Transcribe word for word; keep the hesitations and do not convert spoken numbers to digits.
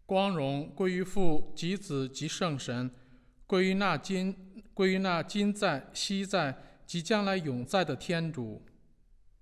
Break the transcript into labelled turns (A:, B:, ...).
A: 光荣归于父及子及圣神，归于那今归于那今在、昔在及将来永在的天主。